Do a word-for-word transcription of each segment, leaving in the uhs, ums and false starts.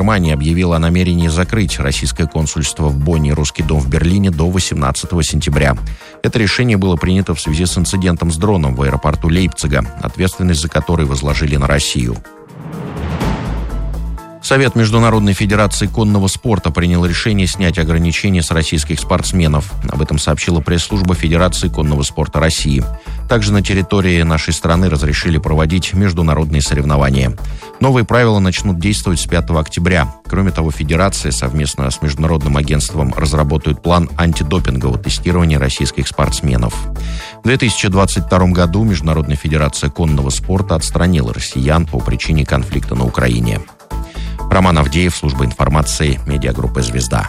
Германии объявила о намерении закрыть российское консульство в Бонне и русский дом в Берлине до восемнадцатого сентября. Это решение было принято в связи с инцидентом с дроном в аэропорту Лейпцига, ответственность за который возложили на Россию. Совет Международной Федерации конного спорта принял решение снять ограничения с российских спортсменов. Об этом сообщила пресс-служба Федерации конного спорта России. Также на территории нашей страны разрешили проводить международные соревнования. Новые правила начнут действовать с пятого октября. Кроме того, Федерация совместно с Международным агентством разработает план антидопингового тестирования российских спортсменов. В две тысячи двадцать втором году Международная Федерация конного спорта отстранила россиян по причине конфликта на Украине. Роман Авдеев, служба информации, медиагруппа «Звезда».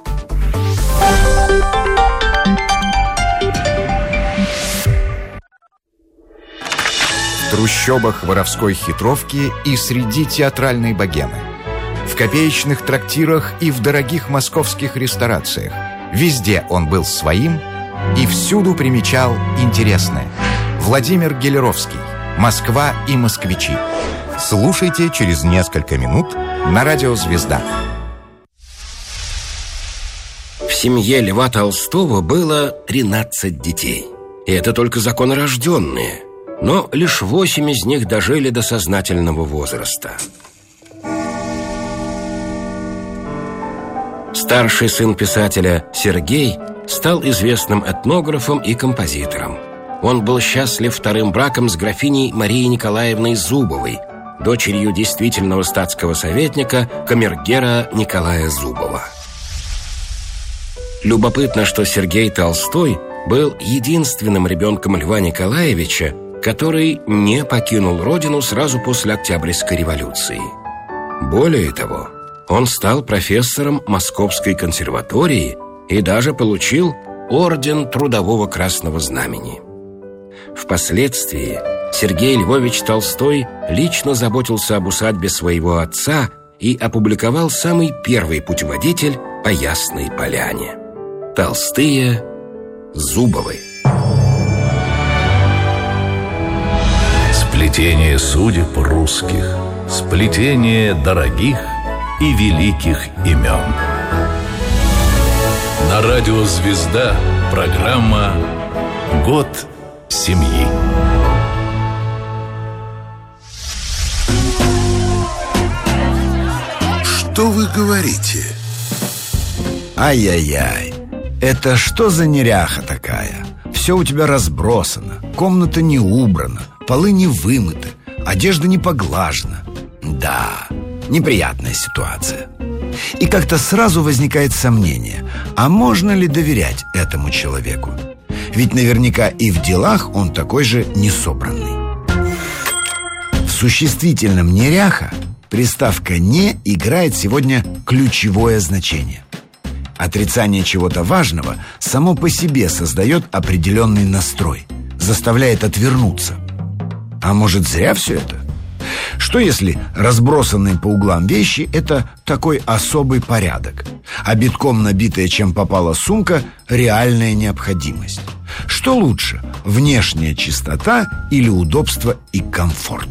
В трущобах воровской хитровки и среди театральной богемы. В копеечных трактирах и в дорогих московских ресторациях. Везде он был своим и всюду примечал интересное. Владимир Гелеровский. «Москва и москвичи». Слушайте через несколько минут на радио «Звезда». В семье Льва Толстого было тринадцать детей. И это только законорожденные. Но лишь восемь из них дожили до сознательного возраста. Старший сын писателя Сергей стал известным этнографом и композитором. Он был счастлив вторым браком с графиней Марией Николаевной Зубовой, дочерью действительного статского советника камергера Николая Зубова. Любопытно, что Сергей Толстой был единственным ребенком Льва Николаевича, который не покинул родину сразу после Октябрьской революции. Более того, он стал профессором Московской консерватории и даже получил орден Трудового Красного Знамени. Впоследствии Сергей Львович Толстой лично заботился об усадьбе своего отца и опубликовал самый первый путеводитель по Ясной Поляне. Толстые Зубовы. Сплетение судеб русских, сплетение дорогих и великих имен. На радио «Звезда» программа «Год семьи». Что вы говорите? Ай-яй-яй, это что за неряха такая? Все у тебя разбросано, комната не убрана, полы не вымыты, одежда не поглажена. Да, неприятная ситуация. И как-то сразу возникает сомнение, а можно ли доверять этому человеку? Ведь наверняка и в делах он такой же несобранный. В существительном «неряха» приставка «не» играет сегодня ключевое значение. Отрицание чего-то важного само по себе создает определенный настрой, заставляет отвернуться. А может, зря все это? Что если разбросанные по углам вещи – это такой особый порядок, а битком набитая чем попала сумка – реальная необходимость? Что лучше – внешняя чистота или удобство и комфорт?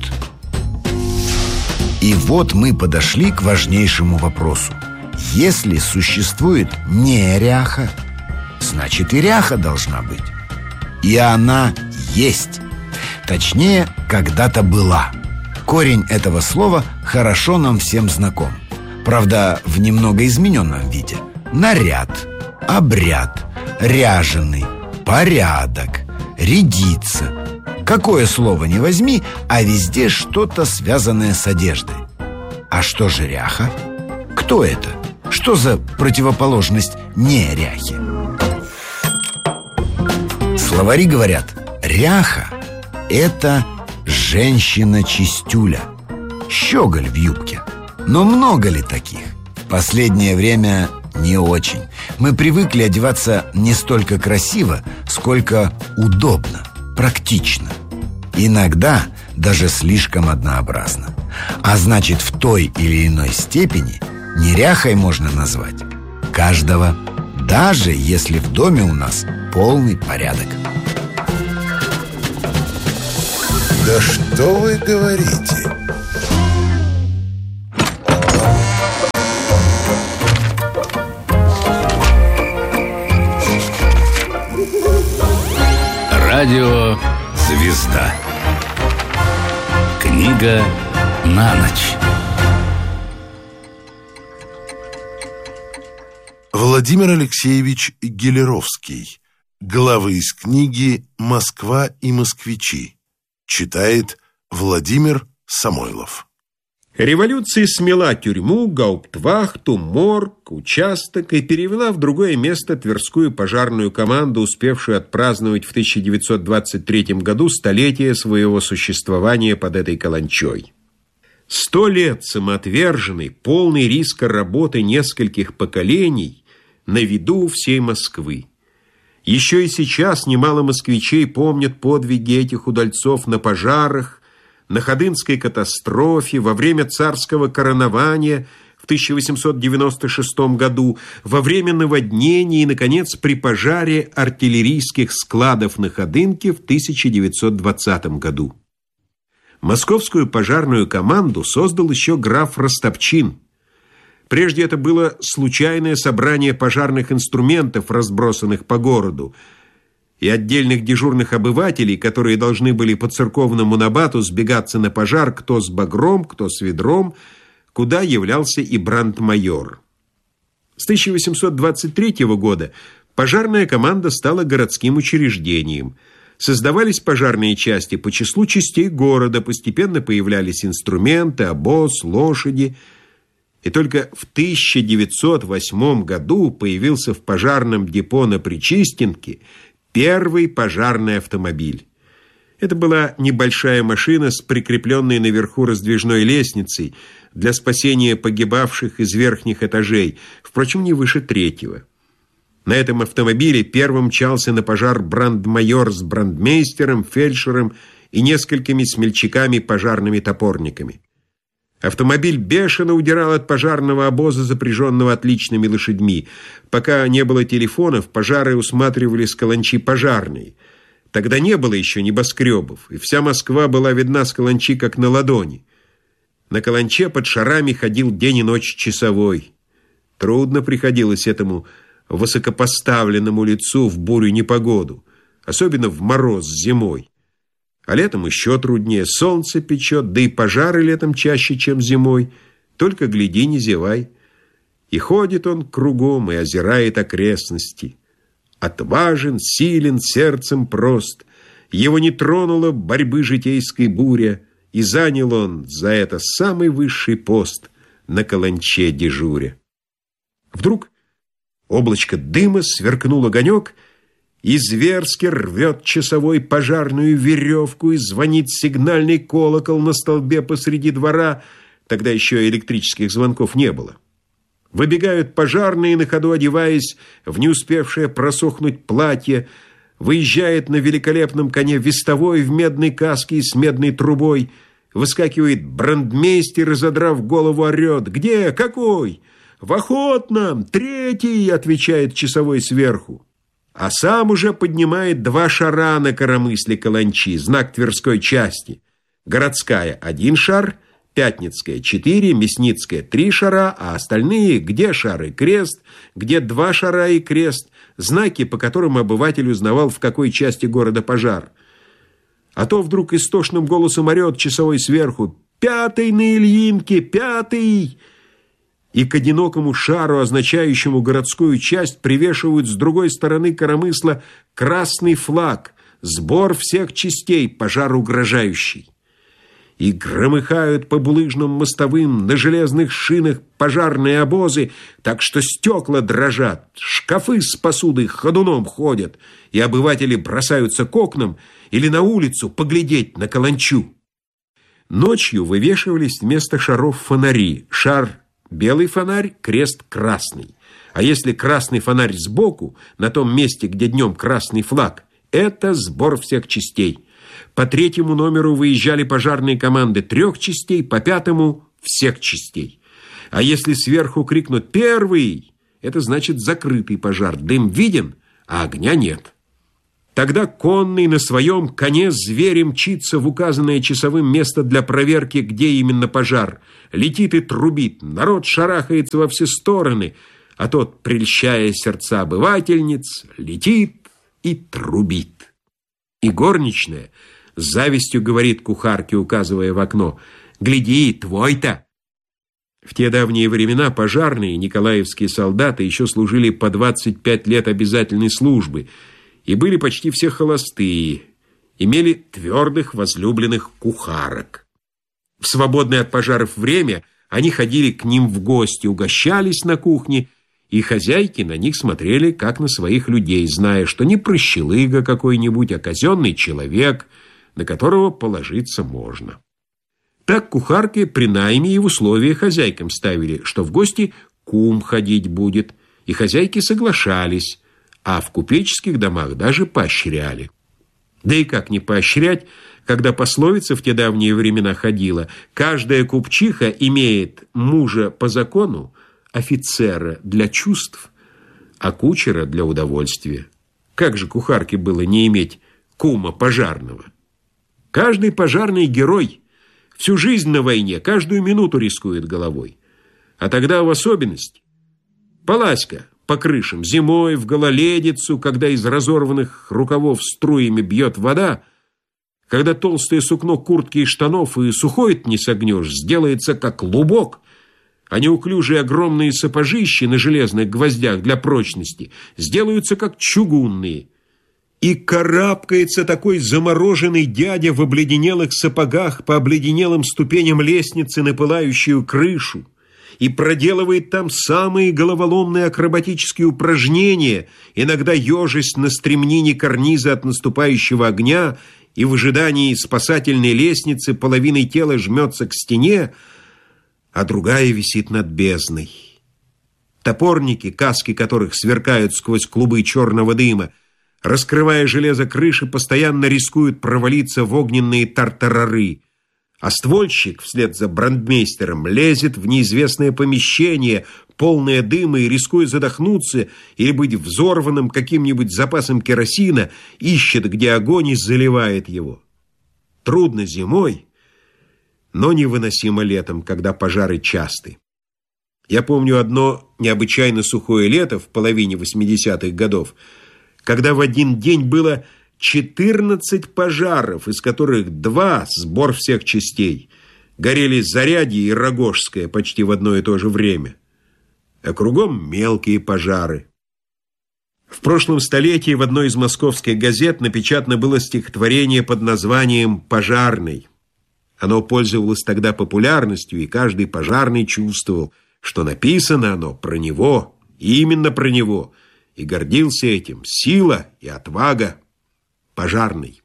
И вот мы подошли к важнейшему вопросу. Если существует неряха, значит и ряха должна быть. И она есть. Точнее, когда-то была. Корень этого слова хорошо нам всем знаком. Правда, в немного измененном виде. Наряд, обряд, ряженый, порядок, рядиться. Какое слово ни возьми, а везде что-то связанное с одеждой. А что же ряха? Кто это? Что за противоположность неряхи? Словари говорят, ряха – это женщина-чистюля, щеголь в юбке. Но много ли таких? В последнее время не очень. Мы привыкли одеваться не столько красиво, сколько удобно, практично. Иногда даже слишком однообразно. А значит, в той или иной степени неряхой можно назвать каждого, даже если в доме у нас полный порядок. Да что вы говорите? Радио «Звезда». Книга на ночь. Владимир Алексеевич Гелеровский. Главы из книги «Москва и москвичи». Читает Владимир Самойлов. Революция смела тюрьму, гауптвахту, морг, участок и перевела в другое место Тверскую пожарную команду, успевшую отпраздновать в тысяча девятьсот двадцать третьем году столетие своего существования под этой каланчой. Сто лет самоотверженной, полной риска работы нескольких поколений на виду у всей Москвы. Еще и сейчас немало москвичей помнят подвиги этих удальцов на пожарах, на Ходынской катастрофе, во время царского коронования в тысяча восемьсот девяносто шестом году, во время наводнений и, наконец, при пожаре артиллерийских складов на Ходынке в тысяча девятьсот двадцатом году. Московскую пожарную команду создал еще граф Растопчин. Прежде это было случайное собрание пожарных инструментов, разбросанных по городу, и отдельных дежурных обывателей, которые должны были по церковному набату сбегаться на пожар кто с багром, кто с ведром, куда являлся и брандмайор. С тысяча восемьсот двадцать третьего года пожарная команда стала городским учреждением. Создавались пожарные части по числу частей города, постепенно появлялись инструменты, обоз, лошади. И только в тысяча девятьсот восьмом году появился в пожарном депо на Причистенке первый пожарный автомобиль. Это была небольшая машина с прикрепленной наверху раздвижной лестницей для спасения погибавших из верхних этажей, впрочем, не выше третьего. На этом автомобиле первым мчался на пожар брандмайор с брандмейстером, фельдшером и несколькими смельчаками пожарными топорниками. Автомобиль бешено удирал от пожарного обоза, запряженного отличными лошадьми. Пока не было телефонов, пожары усматривали с каланчи пожарные. Тогда не было еще небоскребов, и вся Москва была видна с каланчи, как на ладони. На каланче под шарами ходил день и ночь часовой. Трудно приходилось этому высокопоставленному лицу в бурю-непогоду, особенно в мороз зимой. А летом еще труднее, солнце печет, да и пожары летом чаще, чем зимой. Только гляди, не зевай. И ходит он кругом и озирает окрестности. Отважен, силен, сердцем прост. Его не тронула борьбы житейской буря, и занял он за это самый высший пост на каланче дежуря. Вдруг облачко дыма, сверкнул огонек, и зверски рвет часовой пожарную веревку, и звонит сигнальный колокол на столбе посреди двора. Тогда еще электрических звонков не было. Выбегают пожарные, на ходу одеваясь в не успевшее просохнуть платье. Выезжает на великолепном коне вестовой в медной каске и с медной трубой. Выскакивает брандмейстер и, задрав голову, орет: «Где? Какой?» «В охотном! Третий!» — отвечает часовой сверху. А сам уже поднимает два шара на коромысле каланчи, знак Тверской части. Городская — один шар, Пятницкая — четыре, Мясницкая — три шара, а остальные — где шары крест, где два шара и крест, знаки, по которым обыватель узнавал, в какой части города пожар. А то вдруг истошным голосом орет часовой сверху: «Пятый на Ильинке! Пятый!» И к одинокому шару, означающему городскую часть, привешивают с другой стороны коромысла красный флаг, сбор всех частей, пожар угрожающий. И громыхают по булыжным мостовым на железных шинах пожарные обозы, так что стекла дрожат, шкафы с посудой ходуном ходят, и обыватели бросаются к окнам или на улицу поглядеть на каланчу. Ночью вывешивались вместо шаров фонари. Шар белый фонарь, крест красный. А если красный фонарь сбоку, на том месте, где днем красный флаг, это сбор всех частей. По третьему номеру выезжали пожарные команды трех частей, по пятому — всех частей. А если сверху крикнут «Первый!», это значит закрытый пожар. Дым виден, а огня нет. Тогда конный на своем коне зверем мчится в указанное часовым место для проверки, где именно пожар. Летит и трубит, народ шарахается во все стороны, а тот, прельщая сердца обывательниц, летит и трубит. И горничная с завистью говорит кухарке, указывая в окно: «Гляди, твой-то!» В те давние времена пожарные, николаевские солдаты, еще служили по двадцать пять лет обязательной службы и были почти все холостые, имели твердых возлюбленных кухарок. В свободное от пожаров время они ходили к ним в гости, угощались на кухне, и хозяйки на них смотрели, как на своих людей, зная, что не прощелыга какой-нибудь, а казенный человек, на которого положиться можно. Так кухарки при найме и в условия хозяйкам ставили, что в гости кум ходить будет, и хозяйки соглашались, а в купеческих домах даже поощряли. Да и как не поощрять, когда пословица в те давние времена ходила: «Каждая купчиха имеет мужа по закону, офицера для чувств, а кучера для удовольствия». Как же кухарке было не иметь кума пожарного? Каждый пожарный герой всю жизнь на войне, каждую минуту рискует головой. А тогда в особенности полазь-ка по крышам зимой, в гололедицу, когда из разорванных рукавов струями бьет вода, когда толстое сукно куртки и штанов и сухой-то не согнешь, сделается как лубок, а неуклюжие огромные сапожищи на железных гвоздях для прочности сделаются как чугунные. И карабкается такой замороженный дядя в обледенелых сапогах по обледенелым ступеням лестницы на пылающую крышу и проделывает там самые головоломные акробатические упражнения, иногда ежась на стремнине карниза от наступающего огня и в ожидании спасательной лестницы половиной тела жмется к стене, а другая висит над бездной. Топорники, каски которых сверкают сквозь клубы черного дыма, раскрывая железо крыши, постоянно рискуют провалиться в огненные тартарары, а ствольщик вслед за брандмейстером лезет в неизвестное помещение, полное дыма, и, рискуя задохнуться или быть взорванным каким-нибудь запасом керосина, ищет, где огонь, и заливает его. Трудно зимой, но невыносимо летом, когда пожары часты. Я помню одно необычайно сухое лето в половине восьмидесятых годов, когда в один день было четырнадцать пожаров, из которых два, сбор всех частей, горели Зарядье и Рогожское почти в одно и то же время, а кругом мелкие пожары. В прошлом столетии в одной из московских газет напечатано было стихотворение под названием «Пожарный». Оно пользовалось тогда популярностью, и каждый пожарный чувствовал, что написано оно про него, именно про него, и гордился этим. Сила и отвага. Пожарный.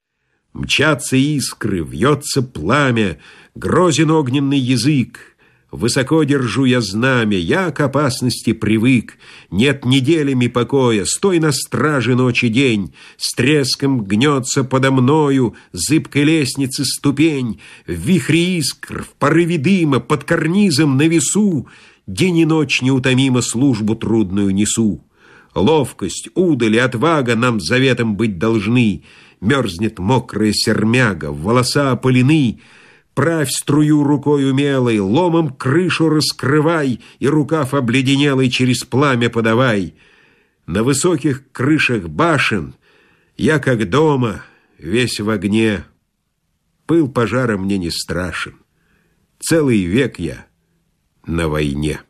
Мчатся искры, вьется пламя, грозен огненный язык. Высоко держу я знамя, я к опасности привык. Нет неделями покоя, стой на страже ночь и день. С треском гнется подо мною зыбкой лестницы ступень. В вихре искр, в порыве дыма, под карнизом на весу день и ночь неутомимо службу трудную несу. Ловкость, удаль и отвага нам заветом быть должны. Мерзнет мокрая сермяга, волоса опалены. Правь струю рукой умелой, ломом крышу раскрывай и рукав обледенелый через пламя подавай. На высоких крышах башен я, как дома, весь в огне. Пыл пожара мне не страшен. Целый век я на войне.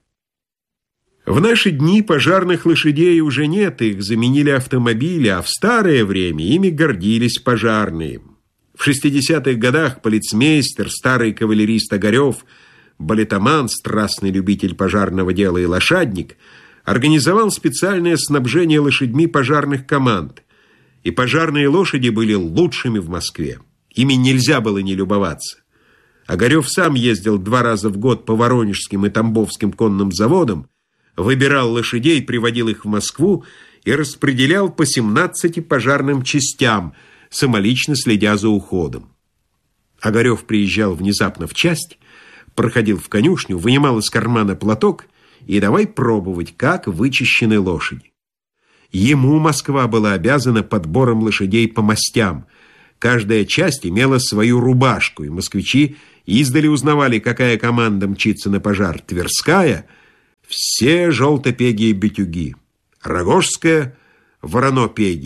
В наши дни пожарных лошадей уже нет, их заменили автомобили, а в старое время ими гордились пожарные. В шестидесятых годах полицмейстер, старый кавалерист Огарев, балетоман, страстный любитель пожарного дела и лошадник, организовал специальное снабжение лошадьми пожарных команд, и пожарные лошади были лучшими в Москве. Ими нельзя было не любоваться. Огарев сам ездил два раза в год по Воронежским и Тамбовским конным заводам, выбирал лошадей, приводил их в Москву и распределял по семнадцати пожарным частям, самолично следя за уходом. Огарев приезжал внезапно в часть, проходил в конюшню, вынимал из кармана платок и давай пробовать, как вычищены лошади. Ему Москва была обязана подбором лошадей по мастям. Каждая часть имела свою рубашку, и москвичи издали узнавали, какая команда мчится на пожар. Тверская — все желтопегие битюги, Рогожская — воронопегие,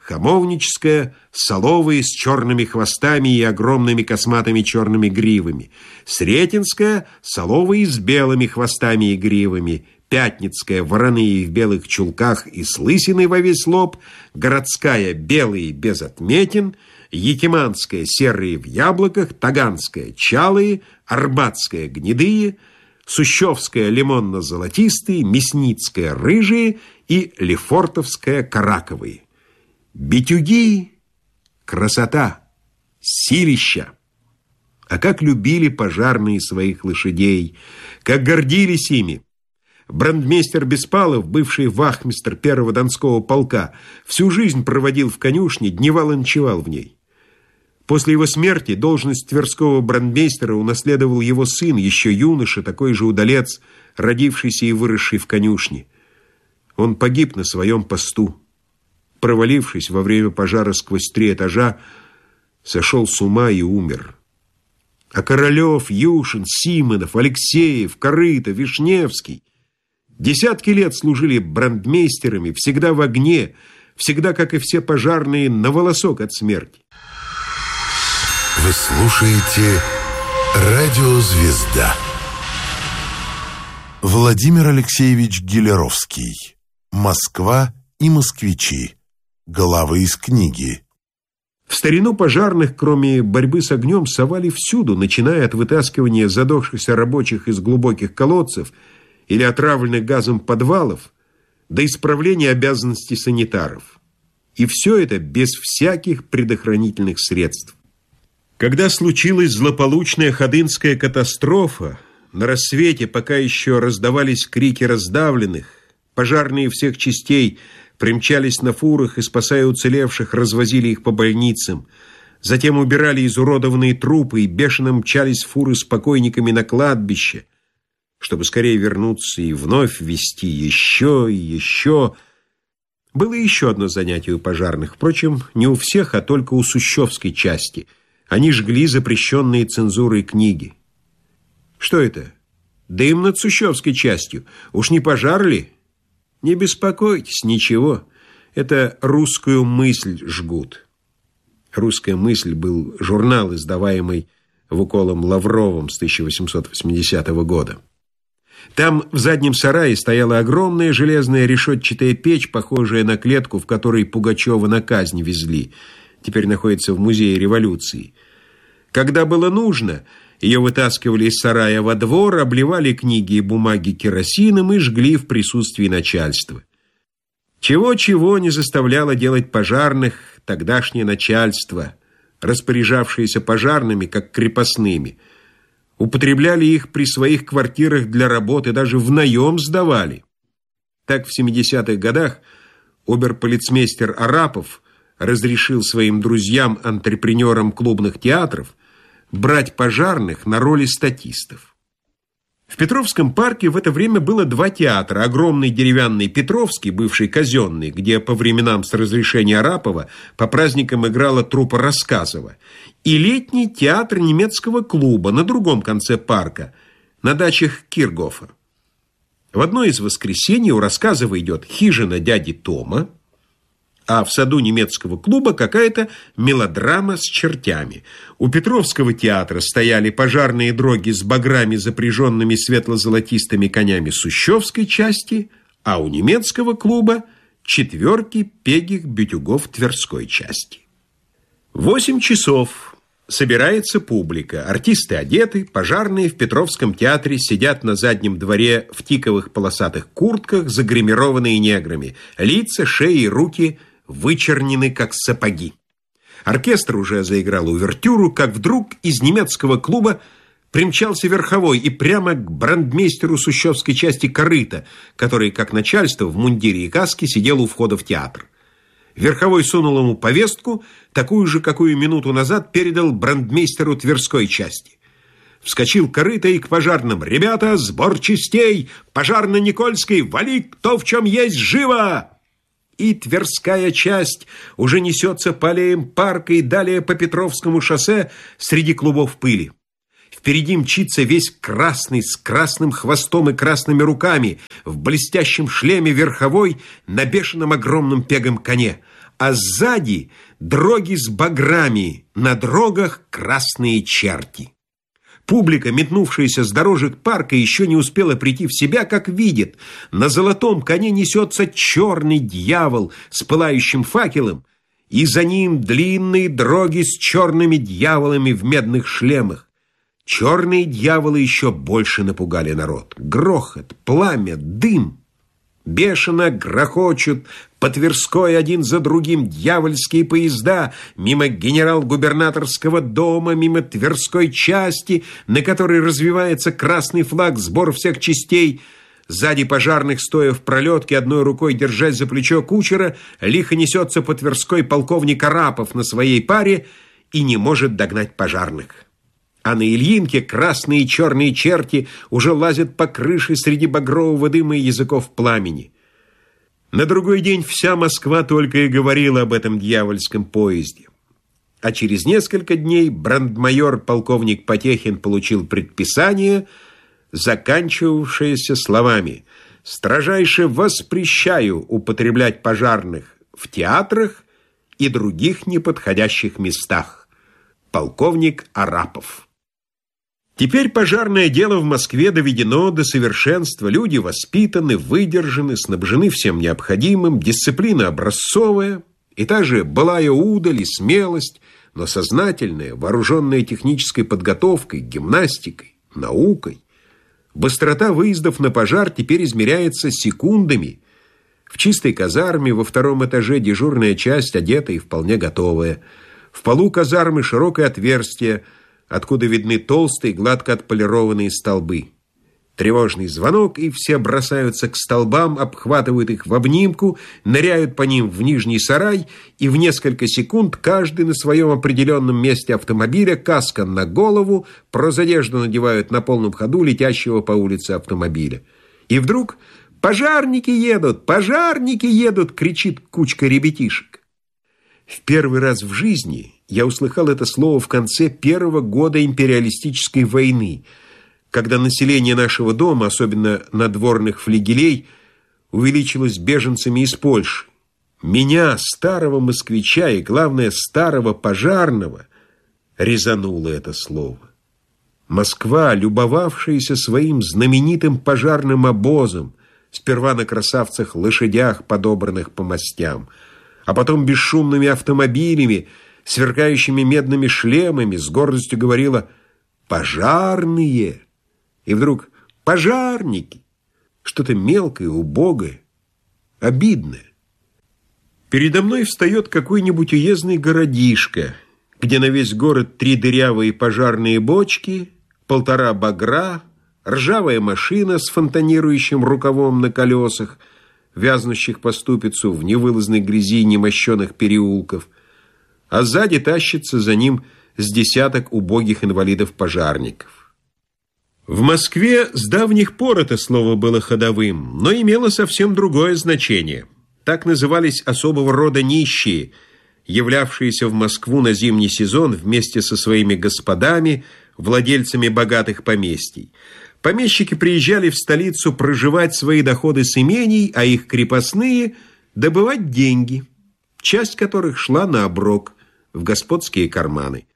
Хамовническая – Соловые с черными хвостами и огромными косматыми черными гривами. Сретенская – Соловые с белыми хвостами и гривами. Пятницкая – вороные в белых чулках и с лысиной во весь лоб. Городская – белые без отметин. Якиманская – серые в яблоках. Таганская – чалые. Арбатская – гнедые. Сущевская – лимонно-золотистые. Мясницкая – рыжие. И Лефортовская – караковые. Битюги — красота, силища. А как любили пожарные своих лошадей, как гордились ими. Брандмейстер Беспалов, бывший вахмистр первого Донского полка, всю жизнь проводил в конюшне, дневал и ночевал в ней. После его смерти должность тверского брандмейстера унаследовал его сын, еще юноша, такой же удалец, родившийся и выросший в конюшне. Он погиб на своем посту. Провалившись во время пожара сквозь три этажа, сошел с ума и умер. А Королев, Юшин, Симонов, Алексеев, Корыто, Вишневский десятки лет служили брандмейстерами, всегда в огне, всегда, как и все пожарные, на волосок от смерти. Вы слушаете «Радио Звезда». Владимир Алексеевич Гелеровский. «Москва и москвичи». Главы из книги. В старину пожарных, кроме борьбы с огнем, совали всюду, начиная от вытаскивания задохшихся рабочих из глубоких колодцев или отравленных газом подвалов, до исправления обязанностей санитаров. И все это без всяких предохранительных средств. Когда случилась злополучная Ходынская катастрофа, на рассвете, пока еще раздавались крики раздавленных, пожарные всех частей примчались на фурах и, спасая уцелевших, развозили их по больницам. Затем убирали изуродованные трупы и бешено мчались фуры с покойниками на кладбище, чтобы скорее вернуться и вновь везти еще и еще. Было еще одно занятие у пожарных, впрочем, не у всех, а только у Сущевской части. Они жгли запрещенные цензурой книги. Что это? Дым над Сущевской частью. Уж не пожар ли? Не беспокойтесь, ничего. Это «Русскую мысль» жгут. «Русская мысль» был журнал, издаваемый Вуколом Лавровым с тысяча восемьсот восьмидесятого года. Там в заднем сарае стояла огромная железная решетчатая печь, похожая на клетку, в которой Пугачева на казнь везли. Теперь находится в Музее революции. Когда было нужно, ее вытаскивали из сарая во двор, обливали книги и бумаги керосином и жгли в присутствии начальства. Чего-чего не заставляло делать пожарных тогдашнее начальство, распоряжавшееся пожарными, как крепостными. Употребляли их при своих квартирах для работы, даже в наем сдавали. Так в семидесятых годах оберполицмейстер Арапов разрешил своим друзьям-антрепренерам клубных театров брать пожарных на роли статистов. В Петровском парке в это время было два театра. Огромный деревянный Петровский, бывший казенный, где по временам с разрешения Арапова по праздникам играла труппа Рассказова, и летний театр немецкого клуба на другом конце парка, на дачах Киргофа. В одно из воскресений у Рассказова идет «Хижина дяди Тома», а в саду немецкого клуба какая-то мелодрама с чертями. У Петровского театра стояли пожарные дроги с баграми, запряженными светло-золотистыми конями Сущевской части, а у немецкого клуба четверки пегих битюгов Тверской части. Восемь часов. Собирается публика. Артисты одеты, пожарные в Петровском театре сидят на заднем дворе в тиковых полосатых куртках, загримированные неграми. Лица, шеи и руки вычернены, как сапоги. Оркестр уже заиграл увертюру, как вдруг из немецкого клуба примчался верховой и прямо к брандмейстеру Сущевской части Корыто, который, как начальство, в мундире и каске сидел у входа в театр. Верховой сунул ему повестку, такую же, какую минуту назад передал брандмейстеру Тверской части. Вскочил Корыто и к пожарным: «Ребята, сбор частей! Пожарно-Никольской, вали, кто в чем есть, живо!» И Тверская часть уже несется по аллеям парка и далее по Петровскому шоссе среди клубов пыли. Впереди мчится весь красный, с красным хвостом и красными руками, в блестящем шлеме верховой на бешеном огромном пегом коне. а сзади дроги с баграми, на дрогах красные черти. Публика, метнувшаяся с дорожек парка, еще не успела прийти в себя, как видит. На золотом коне несется черный дьявол с пылающим факелом, и за ним длинные дроги с черными дьяволами в медных шлемах. Черные дьяволы еще больше напугали народ. Грохот, пламя, дым. Бешено грохочут по Тверской один за другим дьявольские поезда мимо генерал-губернаторского дома, мимо Тверской части, на которой развивается красный флаг, сбор всех частей. Сзади пожарных, стоя в пролетке, одной рукой держась за плечо кучера, лихо несется по Тверской полковник Арапов на своей паре и не может догнать пожарных. А на Ильинке красные и черные черти уже лазят по крыше среди багрового дыма и языков пламени. На другой день вся Москва только и говорила об этом дьявольском поезде. А через несколько дней брандмайор полковник Потехин получил предписание, заканчивавшееся словами: «Строжайше воспрещаю употреблять пожарных в театрах и других неподходящих местах. Полковник Арапов». Теперь пожарное дело в Москве доведено до совершенства. Люди воспитаны, выдержаны, снабжены всем необходимым, дисциплина образцовая, и та же былая удаль и смелость, но сознательная, вооруженная технической подготовкой, гимнастикой, наукой. Быстрота выездов на пожар теперь измеряется секундами. В чистой казарме во втором этаже дежурная часть одета и вполне готовая. В полу казармы широкое отверстие, откуда видны толстые, гладко отполированные столбы. Тревожный звонок, и все бросаются к столбам, обхватывают их в обнимку, ныряют по ним в нижний сарай, и в несколько секунд каждый на своем определенном месте автомобиля, каска на голову, прозодежду надевают на полном ходу летящего по улице автомобиля. И вдруг «Пожарники едут! Пожарники едут!» кричит кучка ребятишек. В первый раз в жизни я услыхал это слово в конце первого года империалистической войны, когда население нашего дома, особенно надворных флигелей, увеличилось беженцами из Польши. Меня, старого москвича и, главное, старого пожарного, резануло это слово. Москва, любовавшаяся своим знаменитым пожарным обозом, сперва на красавцах-лошадях, подобранных по мастям, а потом бесшумными автомобилями, сверкающими медными шлемами, с гордостью говорила «пожарные». И вдруг «пожарники». Что-то мелкое, убогое, обидное. Передо мной встает какой-нибудь уездный городишко, где на весь город три дырявые пожарные бочки, полтора багра, ржавая машина с фонтанирующим рукавом на колесах, вязнущих по ступицу в невылазной грязи немощенных переулков, а сзади тащится за ним с десяток убогих инвалидов-пожарников. В Москве с давних пор это слово было ходовым, но имело совсем другое значение. Так назывались особого рода нищие, являвшиеся в Москву на зимний сезон вместе со своими господами, владельцами богатых поместий. Помещики приезжали в столицу проживать свои доходы с имений, а их крепостные – добывать деньги, часть которых шла на оброк, в господские карманы.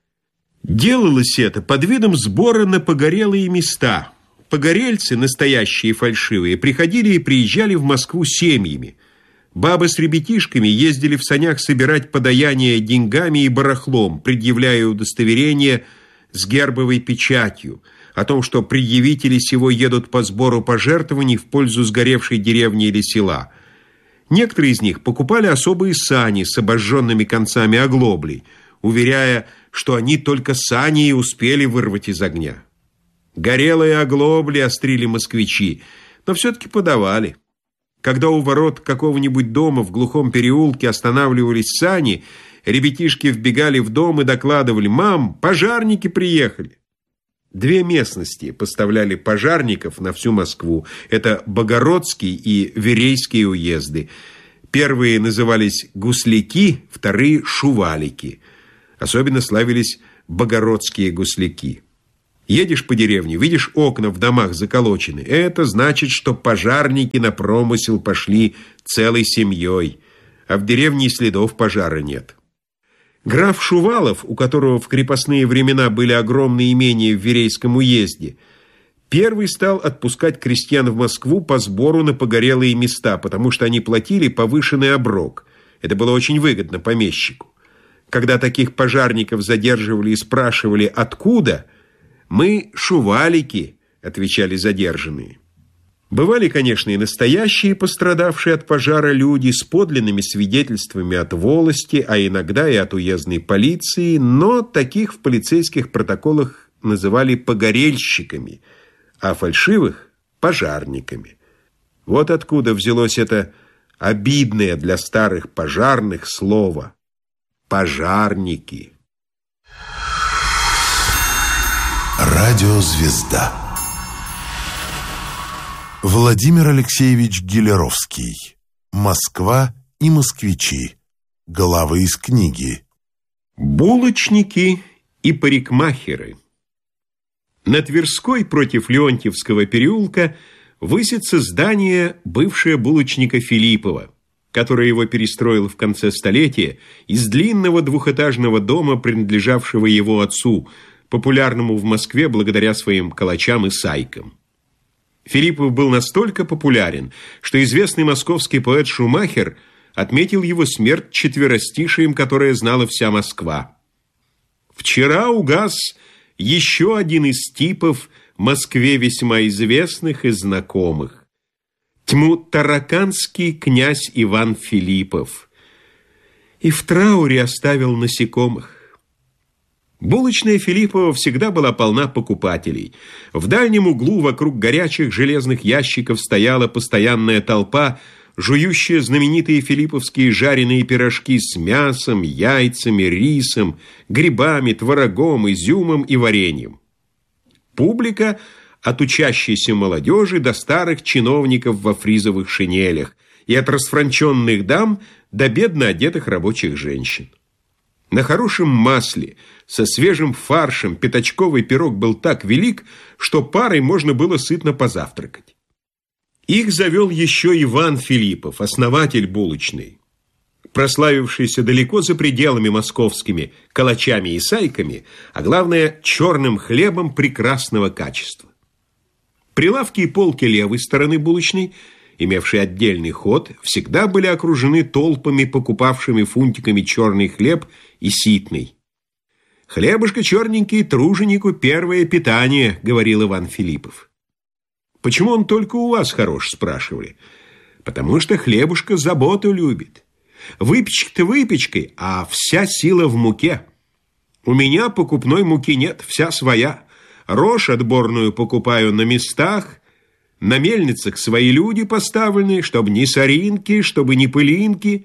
Делалось это под видом сбора на погорелые места. Погорельцы, настоящие фальшивые, приходили и приезжали в Москву семьями. Бабы с ребятишками ездили в санях собирать подаяние деньгами и барахлом, предъявляя удостоверение с гербовой печатью о том, что предъявители сего едут по сбору пожертвований в пользу сгоревшей деревни или села. Некоторые из них покупали особые сани с обожженными концами оглоблей, уверяя, что они только сани и успели вырвать из огня. Горелые оглобли острили москвичи, но все-таки подавали. Когда у ворот какого-нибудь дома в глухом переулке останавливались сани, ребятишки вбегали в дом и докладывали: «Мам, пожарники приехали!» Две местности поставляли пожарников на всю Москву. Это Богородский и Верейские уезды. Первые назывались гусляки, вторые – шувалики. Особенно славились богородские гусляки. Едешь по деревне, видишь, окна в домах заколочены. Это значит, что пожарники на промысел пошли целой семьей. а в деревне и следов пожара нет. Граф Шувалов, у которого в крепостные времена были огромные имения в Верейском уезде, первый стал отпускать крестьян в Москву по сбору на погорелые места, потому что они платили повышенный оброк. Это было очень выгодно помещику. Когда таких пожарников задерживали и спрашивали «откуда?», «мы шувалики», отвечали задержанные. Бывали, конечно, и настоящие пострадавшие от пожара люди с подлинными свидетельствами от волости, а иногда и от уездной полиции, но таких в полицейских протоколах называли погорельщиками, а фальшивых – пожарниками. Вот откуда взялось это обидное для старых пожарных слово «пожарники». Радиозвезда. Владимир Алексеевич Гилеровский. Москва и москвичи. Главы из книги. Булочники и парикмахеры. На Тверской против Леонтьевского переулка высится здание, бывшее булочника Филиппова, которое его перестроил в конце столетия из длинного двухэтажного дома, принадлежавшего его отцу, популярному в Москве благодаря своим калачам и сайкам. Филиппов был настолько популярен, что известный московский поэт Шумахер отметил его смерть четверостишием, которое знала вся Москва. «Вчера угас еще один из типов Москве весьма известных и знакомых. Тьму тараканский князь Иван Филиппов. И в трауре оставил насекомых». Булочная Филиппова всегда была полна покупателей. В дальнем углу вокруг горячих железных ящиков стояла постоянная толпа, жующая знаменитые филипповские жареные пирожки с мясом, яйцами, рисом, грибами, творогом, изюмом и вареньем. Публика от учащейся молодежи до старых чиновников во фризовых шинелях и от расфранченных дам до бедно одетых рабочих женщин. На хорошем масле, со свежим фаршем пятачковый пирог был так велик, что парой можно было сытно позавтракать. Их завел еще Иван Филиппов, основатель булочной, прославившийся далеко за пределами московскими калачами и сайками, а главное, черным хлебом прекрасного качества. Прилавки и полки левой стороны булочной, имевшие отдельный ход, всегда были окружены толпами, покупавшими фунтиками черный хлеб и ситный. «Хлебушка черненький, труженику первое питание», — говорил Иван Филиппов. «Почему он только у вас хорош?» — спрашивали. «Потому что хлебушка заботу любит. Выпечка-то выпечкой, а вся сила в муке. У меня покупной муки нет, вся своя. Рожь отборную покупаю на местах, на мельницах свои люди поставлены, чтобы ни соринки, чтобы ни пылинки.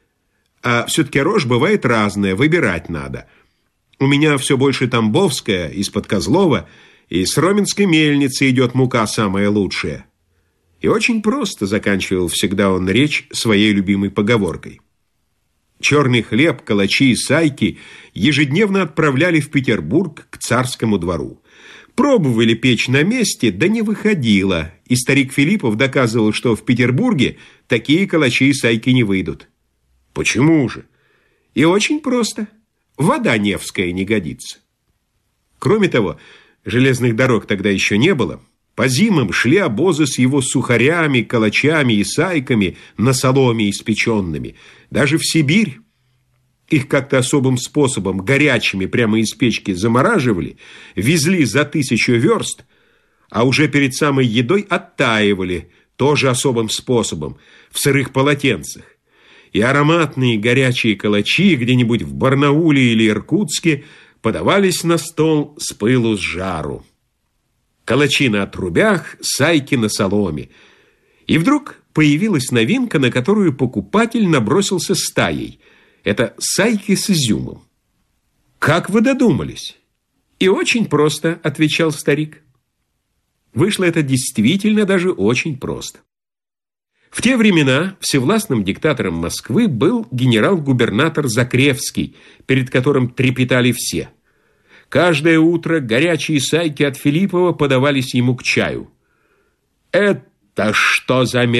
А все-таки рожь бывает разная, выбирать надо. У меня все больше тамбовская, из-под Козлова, и с Роменской мельницы идет мука самая лучшая». И очень просто заканчивал всегда он речь своей любимой поговоркой. Черный хлеб, калачи и сайки ежедневно отправляли в Петербург к царскому двору. Пробовали печь на месте, да не выходило, и старик Филиппов доказывал, что в Петербурге такие калачи и сайки не выйдут. Почему же? И очень просто. Вода Невская не годится. Кроме того, железных дорог тогда еще не было. По зимам шли обозы с его сухарями, калачами и сайками на соломе испеченными. Даже в Сибирь. Их как-то особым способом, горячими, прямо из печки замораживали, везли за тысячу верст, а уже перед самой едой оттаивали, тоже особым способом, в сырых полотенцах. И ароматные горячие калачи где-нибудь в Барнауле или Иркутске подавались на стол с пылу с жару. Калачи на отрубях, сайки на соломе. И вдруг появилась новинка, на которую покупатель набросился стаей. Это сайки с изюмом. «Как вы додумались?» «И очень просто», — отвечал старик. Вышло это действительно даже очень просто. В те времена всевластным диктатором Москвы был генерал-губернатор Закревский, перед которым трепетали все. Каждое утро горячие сайки от Филиппова подавались ему к чаю. «Это что за